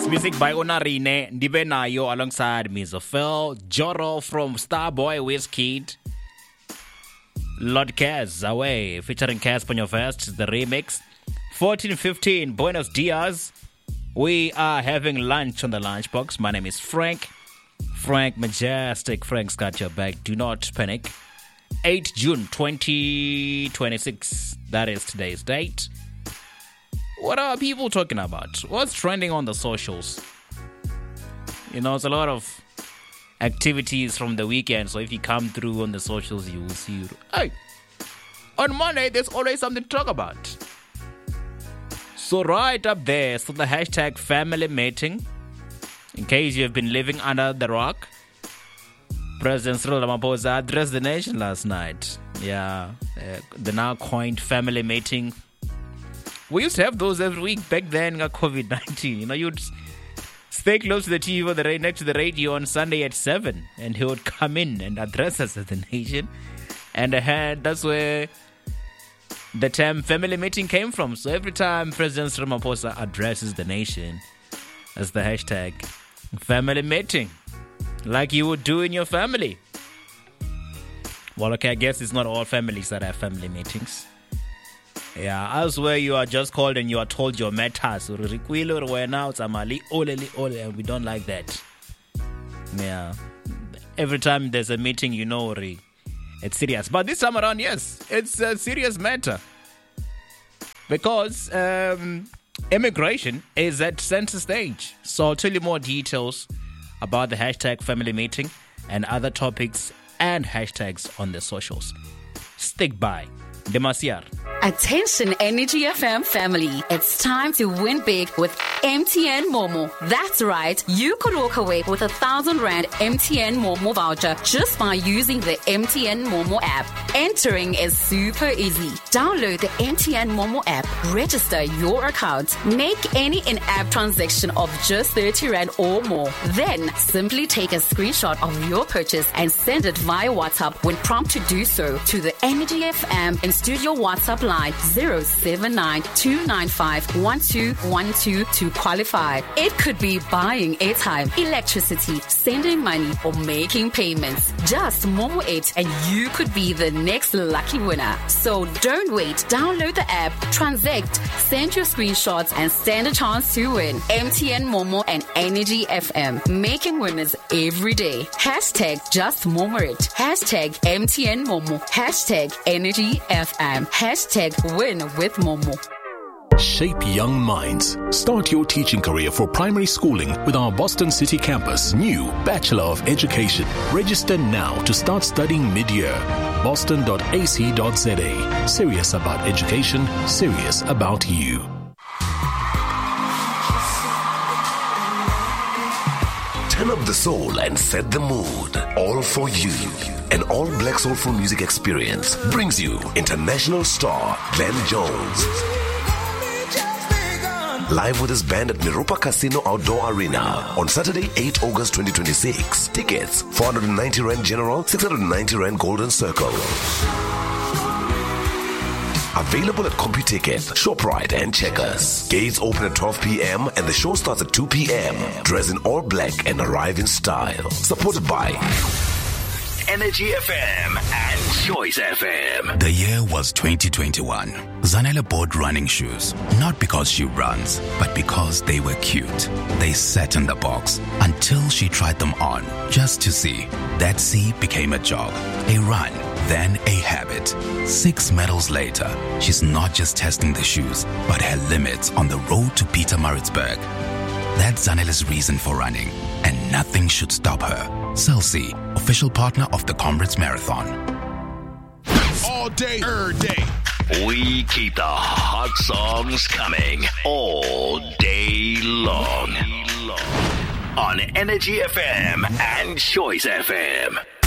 Music by Onarine, Ndibe Nayo alongside Mizofel, Joro from Starboy Wizkid, Lord Kaz Away featuring Kaz Ponyo the remix. 14:15, Buenos Dias. We are having lunch on the lunchbox. My name is Frank. Frank Majestic. Frank's got your back. Do not panic. 8 June 2026. That is today's date. What are people talking about? What's trending on the socials? You know, it's a lot of activities from the weekend. So if you come through on the socials, you will see, hey, on Monday, there's always something to talk about. So right up there, so the hashtag family meeting. In case you have been living under the rock, President Cyril Ramaphosa addressed the nation last night. Yeah, the now coined family meeting. We used to have those every week back then, COVID-19. You know, you'd stay close to the TV or next to the radio on Sunday at 7, and he would come in and address us as a nation. And that's where the term family meeting came from. So every time President Ramaphosa addresses the nation, that's the hashtag family meeting, like you would do in your family. Well, okay, I guess it's not all families that have family meetings. Yeah, elsewhere you are just called and you are told your matters. And we don't like that. Yeah. Every time there's a meeting, you know it's serious. But this time around, yes, it's a serious matter. Because immigration is at center stage. So I'll tell you more details about the hashtag family meeting and other topics and hashtags on the socials. Stick by. Demasiar. Attention Energy FM family, it's time to win big with MTN Momo. That's right, you could walk away with 1,000 Rand MTN Momo voucher just by using the MTN Momo app. Entering is super easy. Download the MTN Momo app, register your account, make any in-app transaction of just 30 Rand or more. Then simply take a screenshot of your purchase and send it via WhatsApp when prompted to do so to the Energy FM and Studio WhatsApp line 079-295-1212 to qualify. It could be buying airtime, electricity, sending money, or making payments. Just Momo it and you could be the next lucky winner. So don't wait. Download the app, transact, send your screenshots, and stand a chance to win. MTN Momo and Energy FM, making winners every day. Hashtag just Momo it. Hashtag MTN Momo. Hashtag Energy FM. Hashtag win with Momo. Shape young minds. Start your teaching career for primary schooling with our Boston City campus new Bachelor of Education. Register now to start studying mid-year. boston.ac.za. Serious about education, serious about you. Turn up the soul and set the mood. All for you. An all-black soulful music experience brings you international star Glenn Jones. Live with his band at Miropa Casino Outdoor Arena on Saturday, 8 August 2026. Tickets, 490 Rand General, 690 Rand Golden Circle. Available at CompuTicket, ShopRite and Checkers. Gates open at 12 p.m. and the show starts at 2 p.m. Dress in all black and arrive in style. Supported by Energy FM and Choice FM. The year was 2021. Zanele bought running shoes, not because she runs, but because they were cute. They sat in the box until she tried them on, just to see. That see became a jog, a run, then a habit. 6 medals later, she's not just testing the shoes, but her limits on the road to Pietermaritzburg. That's Zanele's reason for running, and nothing should stop her. Celsi, official partner of the Comrades Marathon. All day, every day. We keep the hot songs coming all day long. On Energy FM and Choice FM.